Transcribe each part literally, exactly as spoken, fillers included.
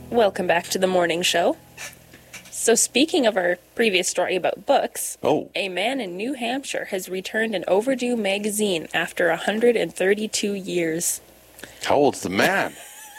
Welcome back to the morning show. So speaking of our previous story about books, Oh. a man in New Hampshire has returned an overdue magazine after one hundred thirty-two years. How old's the man?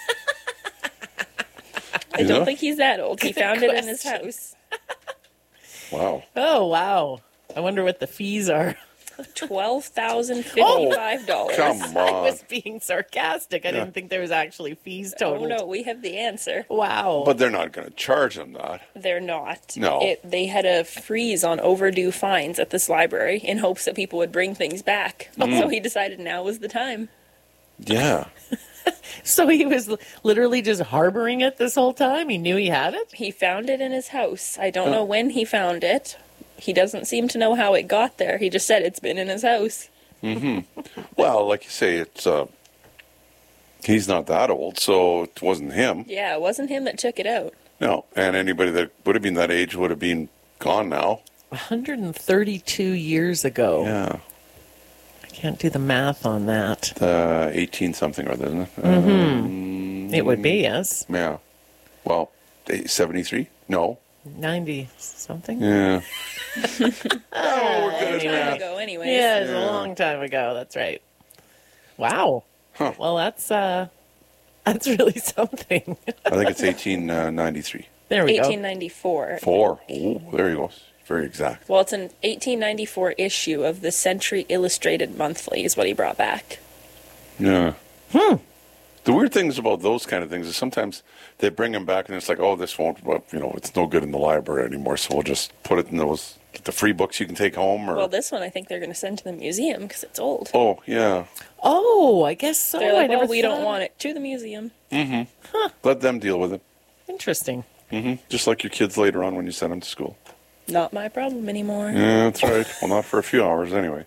I don't think he's that old. He found it in his house. Wow. Oh, wow. I wonder what the fees are. twelve thousand fifty-five dollars. Come I on. was being sarcastic. I Yeah. didn't think there was actually fees Oh totaled. no, we have the answer. Wow. But they're not going to charge him that. They're not. No. It, they had a freeze on overdue fines at this library in hopes that people would bring things back. Mm. So he decided now was the time. Yeah. So he was l- literally just harboring it this whole time? He knew he had it? He found it in his house. I don't know when he found it. He doesn't seem to know how it got there. He just said it's been in his house. Well, like you say, it's uh, he's not that old, so it wasn't him. Yeah, it wasn't him that took it out. No, and anybody that would have been that age would have been gone now. one hundred thirty-two years ago. Yeah. I can't do the math on that. Uh, eighteen something or other, isn't it? Mm-hmm. Um, It would be, yes. Yeah. Well, seventy-three? No. ninety something? Yeah. oh, we're good at Time math. ago, anyways. Yeah, it was Yeah. a long time ago. That's right. Wow. Huh. Well, that's uh, that's really something. I think it's eighteen ninety-three. There we eighteen go. ninety-four. Four. Oh, there you go. Very exact. Well, it's an eighteen ninety-four issue of the Century Illustrated Monthly is what he brought back. Yeah. Hmm. The weird things about those kind of things is sometimes they bring them back and it's like, oh, this won't, well, you know, it's no good in the library anymore, so we'll just put it in those, the free books you can take home. Or Well, this one I think they're going to send to the museum because it's old. Oh, yeah. Oh, I guess so. They're I like, never well, we don't thought- want it to the museum. Let them deal with it. Interesting. hmm Just like your kids later on when you send them to school. Not my problem anymore. Yeah, that's right. Well, not for a few hours anyway.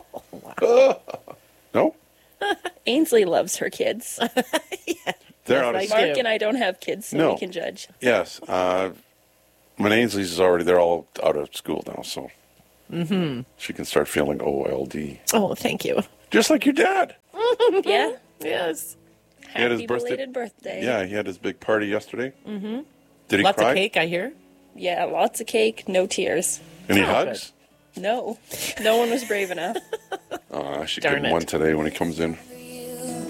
No? Ainsley loves her kids. They're Yes, out of I Mark do. and I don't have kids, so No. we can judge. Yes. Uh, when Ainsley's is already, they're all out of school now, so mm-hmm. she can start feeling O L D. Oh, thank you. Just like your dad. Yeah. Yes. He had his Happy birthday- belated birthday. Yeah, he had his big party yesterday. Mm-hmm. Did he Lots cry? of cake, I hear. Yeah, lots of cake, no tears. Any Oh, hugs? No. No one was brave enough. Oh, I should Darn give him it. one today when he comes in.